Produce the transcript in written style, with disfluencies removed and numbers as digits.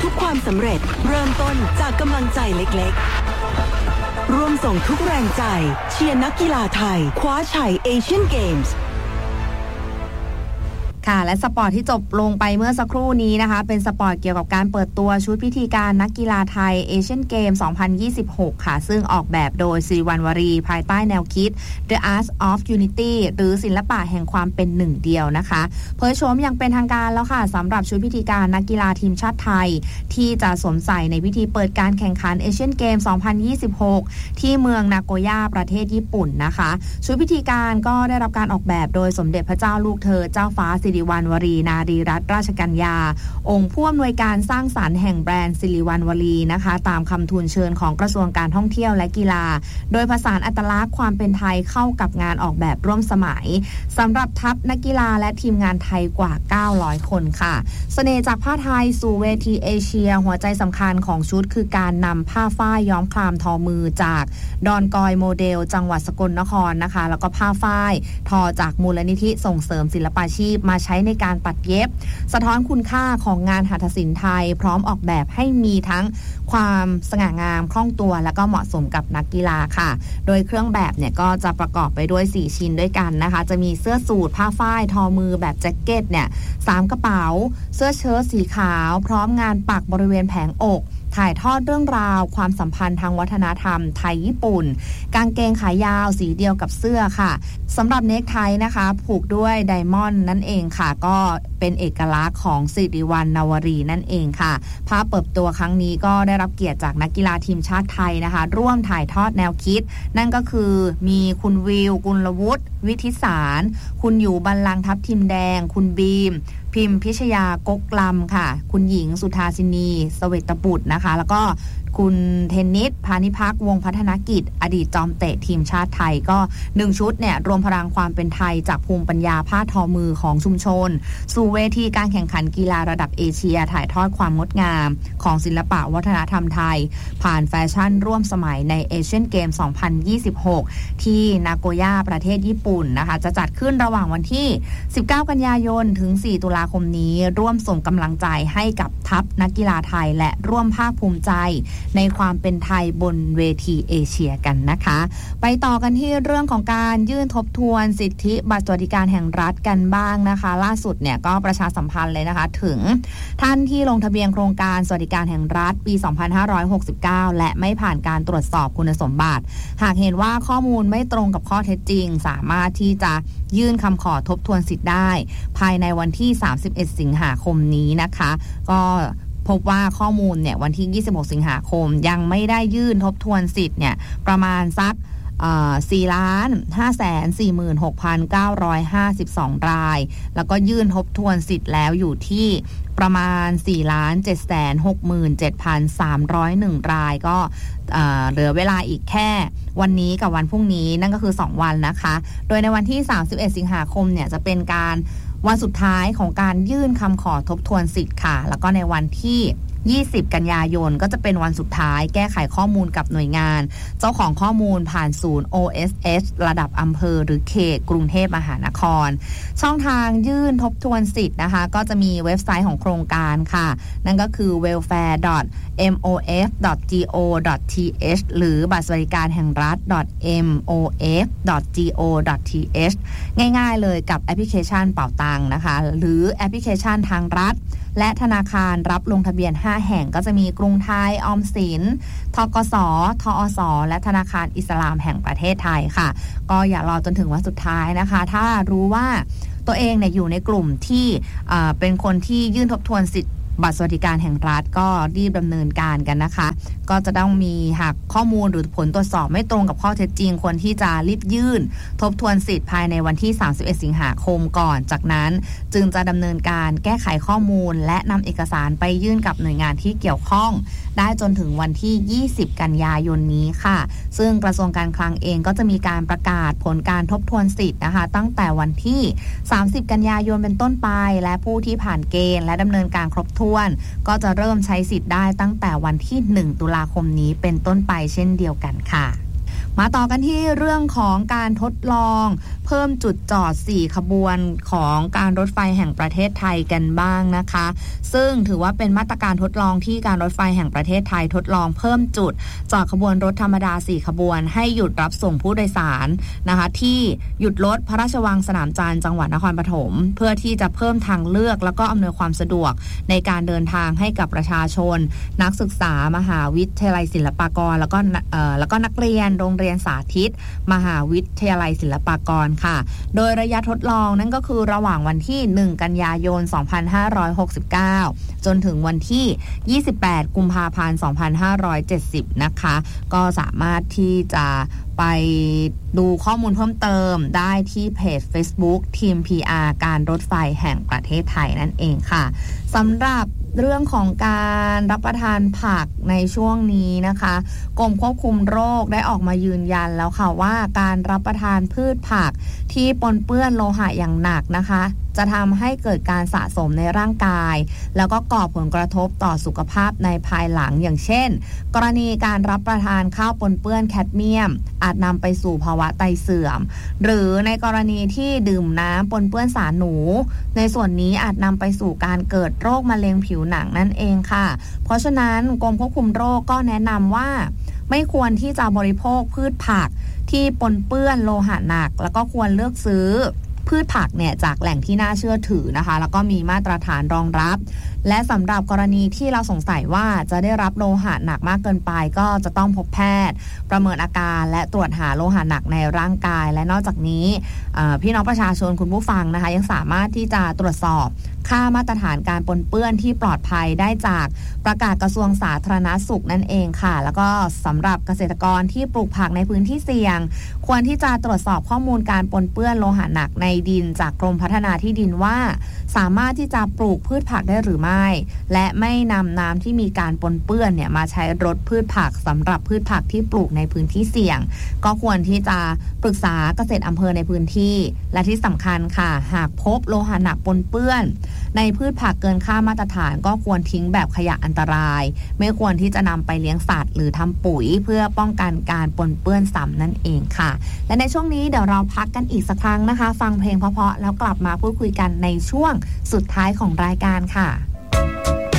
ทุกความสำเร็จเริ่มต้นจากกำลังใจเล็กๆร่วมส่งทุกแรงใจเชียร์นักกีฬาไทยคว้าชัยเอเชียนเกมส์ค่ะและสปอร์ตที่จบลงไปเมื่อสักครู่นี้นะคะเป็นสปอร์ตเกี่ยวกับการเปิดตัวชุดพิธีการนักกีฬาไทยเอเชียนเกม 2026 ค่ะซึ่งออกแบบโดยศิริวัณวรีภายใต้แนวคิด The Art of Unity หรือศิลปะแห่งความเป็นหนึ่งเดียวนะคะเผยโฉมอย่างเป็นทางการแล้วค่ะสำหรับชุดพิธีการนักกีฬาทีมชาติไทยที่จะสวมใส่ในพิธีเปิดการแข่งขันเอเชียนเกม 2026 ที่เมืองนาโกย่าประเทศญี่ปุ่นนะคะชุดพิธีการก็ได้รับการออกแบบโดยสมเด็จพระเจ้าลูกเธอเจ้าฟ้าสิริวัณวรีนารีรัตนราชกัญญาองค์ผู้อำนวยการสร้างสรรค์แห่งแบรนด์สิริวัณวรีนะคะตามคำทูลเชิญของกระทรวงการท่องเที่ยวและกีฬาโดยผสานอัตลักษณ์ความเป็นไทยเข้ากับงานออกแบบร่วมสมัยสำหรับทัพนักกีฬาและทีมงานไทยกว่า900คนค่ะเสน่ห์จากผ้าไทยสู่เวทีเอเชียหัวใจสำคัญของชุดคือการนำผ้าฝ้ายย้อมคลามทอมือจากดอนกอยโมเดลจังหวัดสกลนครนะคะแล้วก็ผ้าฝ้ายทอจากมูลนิธิส่งเสริมศิลปาชีพมาใช้ในการปัดเย็บสะท้อนคุณค่าของงานหัตถศิลป์ไทยพร้อมออกแบบให้มีทั้งความสง่างามคล่องตัวและก็เหมาะสมกับนักกีฬาค่ะโดยเครื่องแบบเนี่ยก็จะประกอบไปด้วย4ชิ้นด้วยกันนะคะจะมีเสื้อสูทผ้าฝ้ายทอมือแบบแจ็คเก็ตเนี่ย3กระเป๋าเสื้อเชิ้ตสีขาวพร้อมงานปักบริเวณแผงอกถ่ายทอดเรื่องราวความสัมพันธ์ทางวัฒนธรรมไทยญี่ปุ่นกางเกงขายาวสีเดียวกับเสื้อค่ะสำหรับเนคไทนะคะผูกด้วยไดมอนด์นั่นเองค่ะก็เป็นเอกลักษณ์ของสิริวัณณวรีนั่นเองค่ะภาพเปิดตัวครั้งนี้ก็ได้รับเกียรติจากนักกีฬาทีมชาติไทยนะคะร่วมถ่ายทอดแนวคิดนั่นก็คือมีคุณวิวกุลวุฒิวิทิสารคุณอยู่บัลลังก์ทัพทิมแดงคุณบีมพิมพิชยากกลำค่ะคุณหญิงสุธาสินีเสวตบุตรนะคะแล้วก็คุณเทนนิสพานิพักวงศ์พัฒนกิจอดีตจอมเตะทีมชาติไทยก็1ชุดเนี่ยรวมพลังความเป็นไทยจากภูมิปัญญาผ้าทอมือของชุมชนสู่เวทีการแข่งขันกีฬาระดับเอเชียถ่ายทอดความงดงามของศิลปะวัฒนธรรมไทยผ่านแฟชั่นร่วมสมัยในเอเชียนเกม 2026 ที่นาโกย่าประเทศญี่ปุ่นนะคะจะจัดขึ้นระหว่างวันที่19กันยายนถึง4ตุลาคมนี้ร่วมส่งกำลังใจให้กับทัพนักกีฬาไทยและร่วมภาคภูมิใจในความเป็นไทยบนเวทีเอเชียกันนะคะไปต่อกันที่เรื่องของการยื่นทบทวนสิทธิบัตรสวัสดิการแห่งรัฐกันบ้างนะคะล่าสุดเนี่ยก็ประชาสัมพันธ์เลยนะคะถึงท่านที่ลงทะเบียนโครงการสวัสดิการแห่งรัฐปี 2569 และไม่ผ่านการตรวจสอบคุณสมบัติหากเห็นว่าข้อมูลไม่ตรงกับข้อเท็จจริงสามารถที่จะยื่นคำขอทบทวนสิทธิ์ได้ภายในวันที่31สิงหาคมนี้นะคะก็พบว่าข้อมูลเนี่ยวันที่26สิงหาคมยังไม่ได้ยื่นทบทวนสิทธิ์เนี่ยประมาณสัก4,546,952 รายแล้วก็ยื่นทบทวนสิทธิ์แล้วอยู่ที่ประมาณ 4,767,301 รายก็เหลือเวลาอีกแค่วันนี้กับวันพรุ่งนี้นั่นก็คือ2วันนะคะโดยในวันที่31สิงหาคมเนี่ยจะเป็นการวันสุดท้ายของการยื่นคำขอทบทวนสิทธิ์ค่ะแล้วก็ในวันที่20กันยายนก็จะเป็นวันสุดท้ายแก้ไขข้อมูลกับหน่วยงานเจ้าของข้อมูลผ่านศูนย์ OSS ระดับอำเภอหรือเขตกรุงเทพมหานครช่องทางยื่นทบทวนสิทธิ์นะคะก็จะมีเว็บไซต์ของโครงการค่ะนั่นก็คือ welfare.mof.go.th หรือบัตรสวัสดิการแห่งรัฐ .mof.go.th ง่ายๆเลยกับแอปพลิเคชันเป๋าตังนะคะหรือแอปพลิเคชันทางรัฐและธนาคารรับลงทะเบียน5แห่งก็จะมีกรุงไทยออมสินธกส.ทอส.และธนาคารอิสลามแห่งประเทศไทยค่ะก็อย่ารอจนถึงวันสุดท้ายนะคะถ้ารู้ว่าตัวเองเนี่ยอยู่ในกลุ่มที่เป็นคนที่ยื่นทบทวนสิทธิบัตรสวัสดิการแห่งรัฐก็รีบดำเนินการกันนะคะก็จะต้องมีหากข้อมูลหรือผลตรวจสอบไม่ตรงกับข้อเท็จจริงควรที่จะรีบยื่นทบทวนสิทธิ์ภายในวันที่31สิงหาคมก่อนจากนั้นจึงจะดำเนินการแก้ไขข้อมูลและนำเอกสารไปยื่นกับหน่วยงานที่เกี่ยวข้องได้จนถึงวันที่20กันยายนนี้ค่ะซึ่งกระทรวงการคลังเองก็จะมีการประกาศผลการทบทวนสิทธิ์นะคะตั้งแต่วันที่30กันยายนเป็นต้นไปและผู้ที่ผ่านเกณฑ์และดำเนินการครบถ้วนก็จะเริ่มใช้สิทธิ์ได้ตั้งแต่วันที่1ตุลาคมนี้เป็นต้นไปเช่นเดียวกันค่ะมาต่อกันที่เรื่องของการทดลองเพิ่มจุดจอด4ขบวนของการรถไฟแห่งประเทศไทยกันบ้างนะคะซึ่งถือว่าเป็นมาตรการทดลองที่การรถไฟแห่งประเทศไทยทดลองเพิ่มจุดจอดขบวนรถธรรมดา4ขบวนให้หยุดรับส่งผู้โดยสารนะคะที่หยุดรถพระราชวังสนามจันทร์จังหวัดนครปฐมเพื่อที่จะเพิ่มทางเลือกแล้วก็อำนวยความสะดวกในการเดินทางให้กับประชาชนนักศึกษามหาวิทยาลัยศิลปากรแล้วก็นักเรียนโรงเรียนสาธิตมหาวิทยาลัยศิลปากรค่ะโดยระยะทดลองนั่นก็คือระหว่างวันที่1กันยายน2569จนถึงวันที่28กุมภาพันธ์2570นะคะก็สามารถที่จะไปดูข้อมูลเพิ่มเติมได้ที่เพจ Facebook ทีม PR การรถไฟแห่งประเทศไทยนั่นเองค่ะสำหรับเรื่องของการรับประทานผักในช่วงนี้นะคะกรมควบคุมโรคได้ออกมายืนยันแล้วค่ะว่าการรับประทานพืชผักที่ปนเปื้อนโลหะอย่างหนักนะคะจะทำให้เกิดการสะสมในร่างกายแล้วก็ก่อผลกระทบต่อสุขภาพในภายหลังอย่างเช่นกรณีการรับประทานข้าวปนเปื้อนแคดเมียมอาจนำไปสู่ภาวะไตเสื่อมหรือในกรณีที่ดื่มน้ำปนเปื้อนสารหนูในส่วนนี้อาจนำไปสู่การเกิดโรคมะเร็งผิวหนังนั่นเองค่ะเพราะฉะนั้นกรมควบคุมโรคก็แนะนำว่าไม่ควรที่จะบริโภคพืชผักที่ปนเปื้อนโลหะหนักแล้วก็ควรเลือกซื้อพืชผักเนี่ยจากแหล่งที่น่าเชื่อถือนะคะแล้วก็มีมาตรฐานรองรับและสำหรับกรณีที่เราสงสัยว่าจะได้รับโลหะหนักมากเกินไปก็จะต้องพบแพทย์ประเมินอาการและตรวจหาโลหะหนักในร่างกายและนอกจากนี้พี่น้องประชาชนคุณผู้ฟังนะคะยังสามารถที่จะตรวจสอบค่ามาตรฐานการปนเปื้อนที่ปลอดภัยได้จากประกาศกระทรวงสาธารณสุขนั่นเองค่ะแล้วก็สำหรับเกษตรกรที่ปลูกผักในพื้นที่เสี่ยงควรที่จะตรวจสอบข้อมูลการปนเปื้อนโลหะหนักในดินจากกรมพัฒนาที่ดินว่าสามารถที่จะปลูกพืชผักได้หรือไม่และไม่นำน้ำที่มีการปนเปื้อนเนี่ยมาใช้รดพืชผักสำหรับพืชผักที่ปลูกในพื้นที่เสี่ยงก็ควรที่จะปรึกษาเกษตรอำเภอในพื้นที่และที่สำคัญค่ะหากพบโลหะหนักปนเปื้อนในพืชผักเกินค่ามาตรฐานก็ควรทิ้งแบบขยะอันตรายไม่ควรที่จะนำไปเลี้ยงสัตว์หรือทำปุ๋ยเพื่อป้องกันการปนเปื้อนซ้ำนั่นเองค่ะและในช่วงนี้เดี๋ยวเราพักกันอีกสักครั้งนะคะฟังเพลงเพราะๆแล้วกลับมาพูดคุยกันในช่วงสุดท้ายของรายการค่ะ